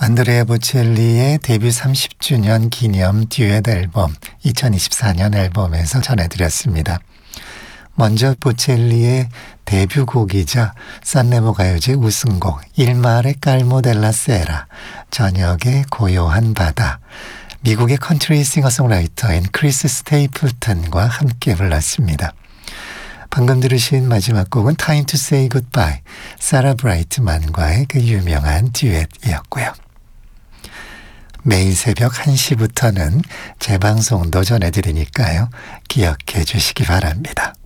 안드레아 보첼리의 데뷔 30주년 기념 듀엣 앨범 2024년 앨범에서 전해드렸습니다. 먼저 보첼리의 데뷔곡이자 산레모 가요제 우승곡 Il mare calmo della sera, 저녁의 고요한 바다, 미국의 컨트리 싱어송라이터인 크리스 스테이플턴과 함께 불렀습니다. 방금 들으신 마지막 곡은 Time to Say Goodbye, 사라 브라이트만과의 그 유명한 듀엣이었고요. 매일 새벽 1시부터는 재방송도 전해드리니까요. 기억해 주시기 바랍니다.